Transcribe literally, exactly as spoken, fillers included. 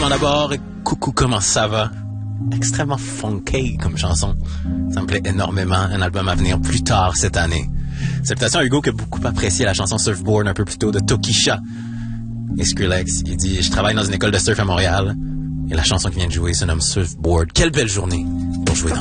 Premièrement d'abord, coucou, comment ça va? Extrêmement funky comme chanson. Ça me plaît énormément. Un album à venir plus tard cette année. Salutations à Hugo qui a beaucoup apprécié la chanson Surfboard un peu plus tôt de Tokisha. Et Skrillex, il dit « Je travaille dans une école de surf à Montréal. Et la chanson qui vient de jouer se nomme Surfboard. Quelle belle journée pour jouer dans